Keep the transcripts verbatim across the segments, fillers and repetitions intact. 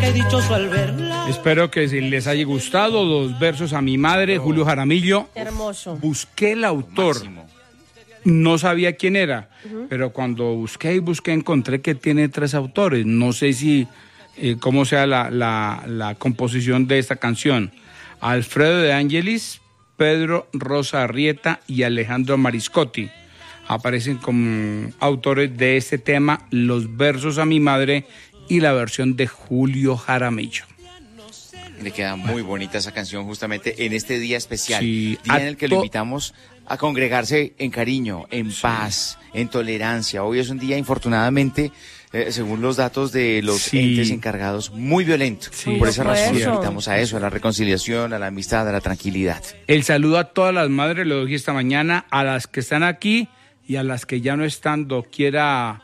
que dichoso al verla. Espero que les haya gustado los versos a mi madre, oh. Julio Jaramillo. Hermoso. Busqué el autor. Máximo. No sabía quién era, uh-huh. pero cuando busqué y busqué encontré que tiene tres autores. No sé si eh, cómo sea la, la, la composición de esta canción. Alfredo de Angelis, Pedro Rosa Arrieta y Alejandro Mariscotti aparecen como autores de este tema, los versos a mi madre y la versión de Julio Jaramillo. Le queda muy bonita esa canción justamente en este día especial, sí, día en el que lo invitamos a congregarse en cariño, en sí. paz, en tolerancia. Hoy es un día, infortunadamente, eh, según los datos de los sí. entes encargados, muy violento. Sí. Por esa razón los invitamos a eso, a la reconciliación, a la amistad, a la tranquilidad. El saludo a todas las madres, lo doy esta mañana, a las que están aquí y a las que ya no están, doquiera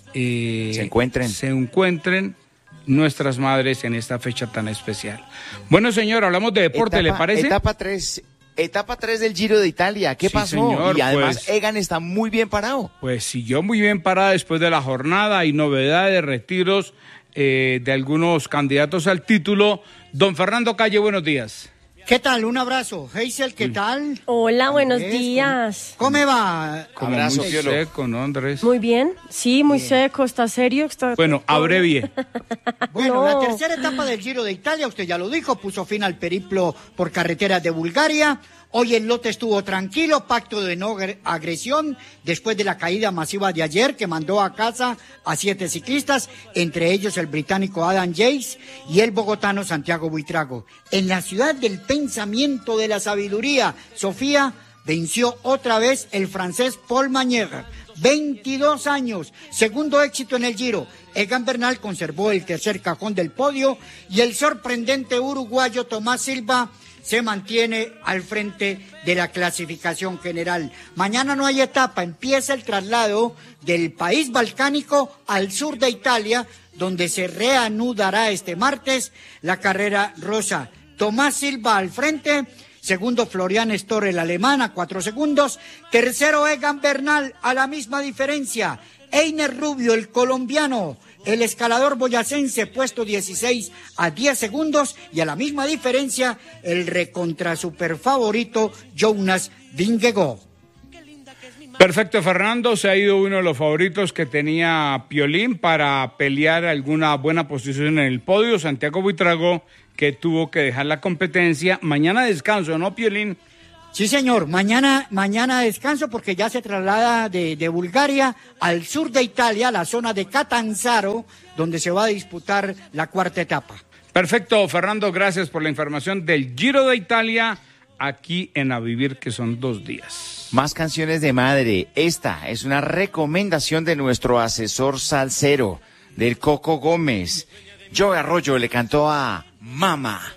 eh, se encuentren. Se encuentren. Nuestras madres en esta fecha tan especial. Bueno, señor, hablamos de deporte, etapa, ¿le parece? Etapa tres, etapa tres del Giro de Italia. ¿Qué sí, pasó? Señor, y además pues, Egan está muy bien parado. Pues siguió muy bien parada después de la jornada. Hay novedades, retiros eh, de algunos candidatos al título. Don Fernando Calle, buenos días. ¿Qué tal? Un abrazo. Hazel, ¿qué tal? Hola, buenos Andrés, días. ¿Cómo, cómo va? Como abrazo, muy Piolo. Seco, ¿no, Andrés? Muy bien, sí, muy bien. Seco, ¿está serio? Está... Bueno, abrevie. Bueno, no. La tercera etapa del Giro de Italia, usted ya lo dijo, puso fin al periplo por carreteras de Bulgaria. Hoy el lote estuvo tranquilo, pacto de no agresión, después de la caída masiva de ayer que mandó a casa a siete ciclistas, entre ellos el británico Adam Yates y el bogotano Santiago Buitrago. En la ciudad del pensamiento de la sabiduría, Sofía, venció otra vez el francés Paul Mañera, veintidós años, segundo éxito en el Giro. Egan Bernal conservó el tercer cajón del podio y el sorprendente uruguayo Tomás Silva se mantiene al frente de la clasificación general. Mañana no hay etapa, empieza el traslado del país balcánico al sur de Italia, donde se reanudará este martes la carrera rosa. Tomás Silva al frente, segundo Florian Storr, el alemán, a cuatro segundos, tercero Egan Bernal a la misma diferencia, Einer Rubio, el colombiano, el escalador boyacense, puesto dieciséis a diez segundos, y a la misma diferencia, el recontra super favorito Jonas Vingegaard. Perfecto, Fernando, se ha ido uno de los favoritos que tenía Piolín para pelear alguna buena posición en el podio, Santiago Buitrago, que tuvo que dejar la competencia. Mañana descanso, ¿no, Piolín? Sí, señor, mañana, mañana descanso porque ya se traslada de, de Bulgaria al sur de Italia, la zona de Catanzaro, donde se va a disputar la cuarta etapa. Perfecto, Fernando, gracias por la información del Giro de Italia, aquí en A Vivir, que son dos días. Más canciones de madre. Esta es una recomendación de nuestro asesor salsero, del Coco Gómez. Joe Arroyo le cantó a Mama.